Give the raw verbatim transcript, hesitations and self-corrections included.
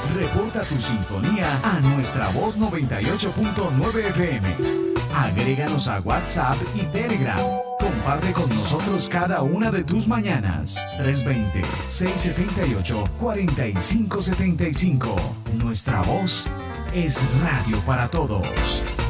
Reporta tu sintonía a Nuestra Voz noventa y ocho punto nueve F M. Agréganos a WhatsApp y Telegram. Comparte con nosotros cada una de tus mañanas. tres dos cero, seis siete ocho, cuatro cinco siete cinco. Nuestra Voz es radio para todos.